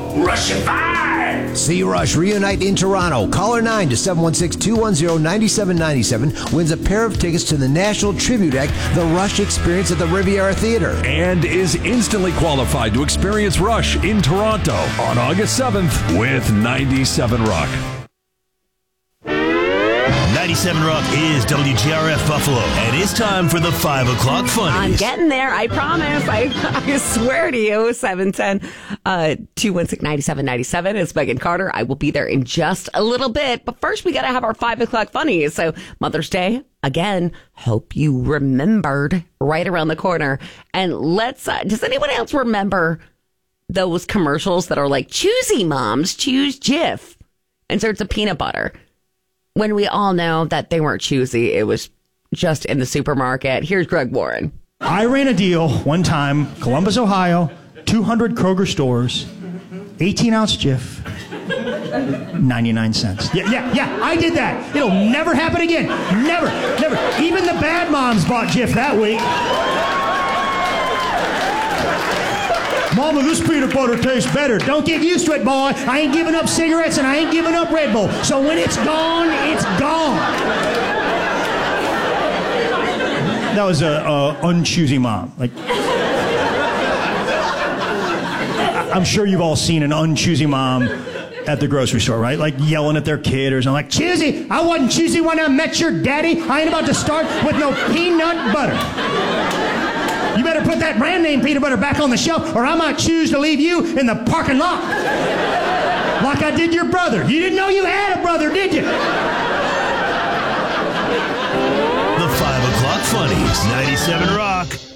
Rush-ified! See Rush reunite in Toronto. Caller 9 to 716-210-9797 wins a pair of tickets to the National Tribute Act, The Rush Experience at the Riviera Theatre. And is instantly qualified to experience Rush in Toronto on August 7th with 97 Rock. 97 Rock is WGRF Buffalo, and it's time for the 5 o'clock funnies. I'm getting there, I promise. I swear to you. 710-216-9797 is Megan Carter. I will be there in just a little bit. But first, we got to have our 5 o'clock funnies. So Mother's Day, again, hope you remembered, right around the corner. And let's, does anyone else remember those commercials that are like, choosy moms, choose Jif, inserts of peanut butter? When we all know that they weren't choosy, it was just in the supermarket. Here's Greg Warren. I ran a deal one time, Columbus, Ohio, 200 Kroger stores, 18-ounce Jif, 99 cents. Yeah, I did that. It'll never happen again. Never. Even the bad moms bought Jif that week. Mama, this peanut butter tastes better. Don't get used to it, boy. I ain't giving up cigarettes and I ain't giving up Red Bull. So when it's gone, it's gone. That was a unchoosy mom. Like, I'm sure you've all seen an unchoosy mom at the grocery store, right? Like yelling at their kid or something. Like, choosy, I wasn't choosy when I met your daddy. I ain't about to start with no peanut butter. You better put that brand name peanut butter back on the shelf or I might choose to leave you in the parking lot. Like I did your brother. You didn't know you had a brother, did you? The 5 o'clock funnies, 97 Rock.